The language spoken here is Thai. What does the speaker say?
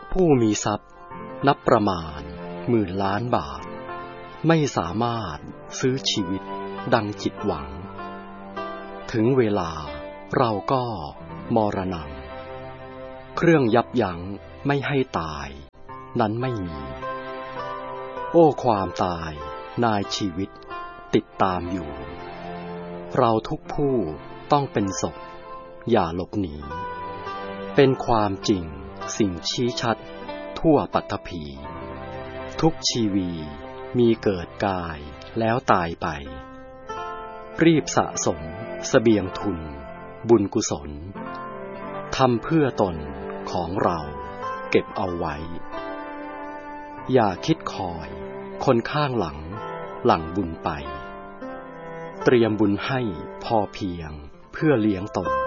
ผู้มีทรัพย์นับประมาณหมื่นล้านบาทไม่สามารถซื้อชีวิตดังจิตหวังถึงเวลาเราก็มรณะเครื่องยับยั้งไม่ให้ตายนั้นไม่มีโอ้ความตายนายชีวิตติดตามอยู่เราทุกผู้ต้องเป็นศพอย่าหลบหนีเป็นความจริงสิ่งชี้ชัดทั่วปัตภีทุกชีวีมีเกิดกายแล้วตายไปรีบสะสมเสบียงทุนบุญกุศลทำเพื่อตนของเราเก็บเอาไว้อย่าคิดคอยคนข้างหลังหลั่งบุญไปเตรียมบุญให้พอเพียงเพื่อเลี้ยงตน